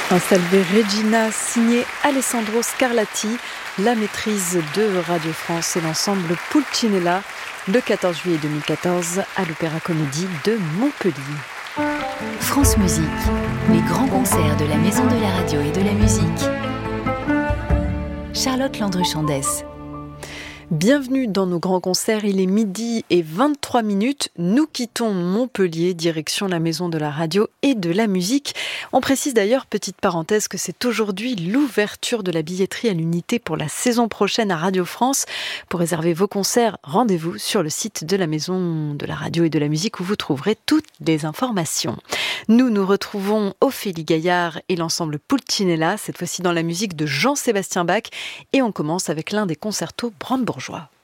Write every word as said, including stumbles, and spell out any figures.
Un Salve Regina signé Alessandro Scarlatti, la maîtrise de Radio France et l'ensemble Pulcinella, le quatorze juillet deux mille quatorze à l'Opéra Comédie de Montpellier. France Musique, les grands concerts de la Maison de la Radio et de la Musique. Charlotte Landru-Chandès. Bienvenue dans nos grands concerts, il est midi et vingt-trois minutes. Nous quittons Montpellier, direction la Maison de la Radio et de la Musique. On précise d'ailleurs, petite parenthèse, que c'est aujourd'hui l'ouverture de la billetterie à l'unité pour la saison prochaine à Radio France. Pour réserver vos concerts, rendez-vous sur le site de la Maison de la Radio et de la Musique où vous trouverez toutes les informations. Nous nous retrouvons Ophélie Gaillard et l'ensemble Pulcinella, cette fois-ci dans la musique de Jean-Sébastien Bach, et on commence avec l'un des concertos brandebourgeois.